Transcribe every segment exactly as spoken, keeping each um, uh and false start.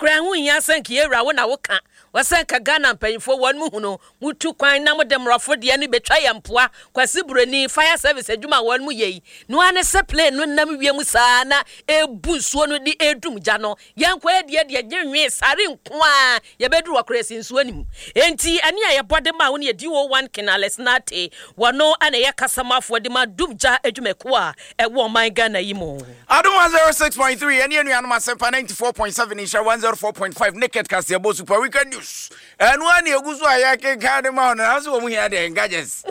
kura hu nya sanki ewra wo na wo ka wasanka Ghana mpanyfo won mu hu no mutu kwan na modemrafo de ne betwa yampoa kwasi burani fire service adwuma won mu yei no ane se plane no nam wiem saa na ebu suo no di edum gya no yanko e de de gyenwe sare nko a ye bedu wakresi nsuo nim enti ane a ye bode ma wo ne di wo one kinales nate wono ane ye kasamafo de ma dumgya adwumako a e wo man Ghana yimo Adom one oh six point three ene enu anoma sempa ninety-four point seven insha one oh four point five naked Kasebo Super Weekend News enu ane eguzu ayake kan ma ono na so wo mu hia de gadgets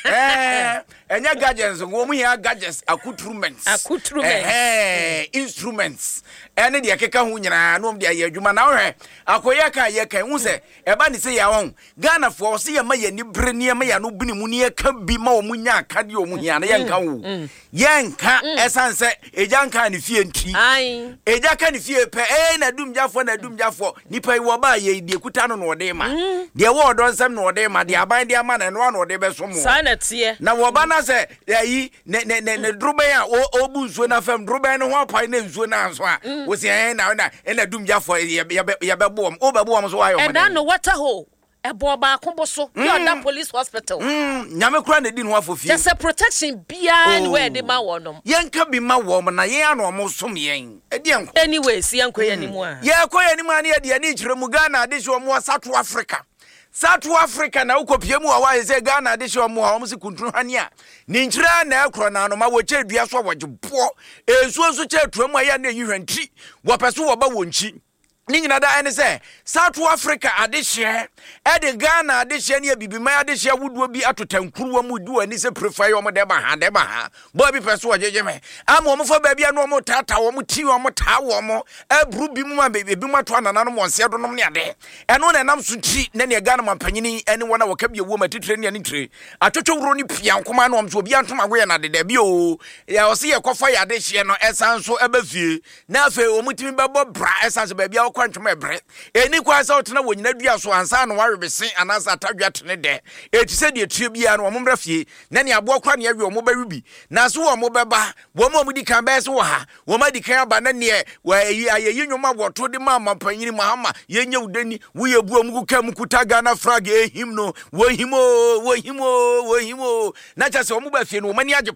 eh enya gadgets wo mu hia gadgets accoutrements accoutrements eh instruments ene de keka hu nyina no de aye adwuma na hwe akoya ka ye kan hu se e ba ni se ya won Ghana fo se ye ma ye ni bre ni ma ya no bini mu ni ka bi ma wo mu nya aka de wo mu hia na ye nka wo ye nka esanse eja nka ni fie nti ai eja ka ni fie pe eh na dumjafo na dumjafo nipa wo ba ye de kuta no no de ma de wo do nsem no de ma de aban de ama na no no de be so mo sanatie na wo ba na se yi ne ne ne druben a obu nsuo na fam druben no ho apai na nsuo na anso a wo se eh na na na dumjafo ye be be boom o be boom so ayo mo e da no water hole ebo ba kombo so you that police hospital mm nyame kura na di no afofie just a protection bia and where de ma wonom yenka bi ma wo na ye ano mo som yen e de enko anyway si enko ye ni mu a ye ko ye ni mu an ye de ni kire mu Ghana de so mo South Africa South Africa na ukopie mu a wa ye Ghana de so mo a mo se kuntru hane a ni nkira na ekro na no ma wo che dua so wogebo ensuo so che tuamu a ye na yihwanti wo peso wo ba wonchi Ningina da ene se South Africa adehye e de Ghana adehye ne bibima adehye wuduo bi atotankuru mu du ani se prefer yo mo de ba ha de ba ha bo bi peso ojeje me ama mo fo ba bia no mo tata wo mo ti wo mo ta wo mo ebru bi mu ma be bi mu to anana no mo nse do no ne ade eno na nam so ti ne ne Ghana mampanyini ene wona wo ka bia wo ma titre ne ani tre atotwo wuro ni pia nkoma no so obi antom agoye na de de bi o ya o se ye kofa ya adehye no esan so eba fie na afa o mutimi bebo bra esan so ba bia kwantuma ebre eni kwa sa otena wonyina dua so ansa no warebese anasa atadwa tene de etise de etua bia no omombra fie na ne abo kwa ne awe omo barubi na so omo beba wo mo mudi kan be se wo ha wo ma di kan aba na ne wa ayi ayi nwoma woto de ma mampanyini mahama yenye udani wo ye buo mugu kam kuta Ghana flag ehim no wo himo wo himo wo himo na cha se omo ba fie no mani age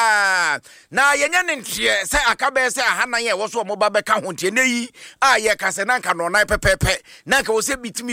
pa na yenya ne ntie se akabe se ahana ye wo so omo ba be ka ho ntie neyi a ye kase na nka no na pepepe na nka wo se bitimi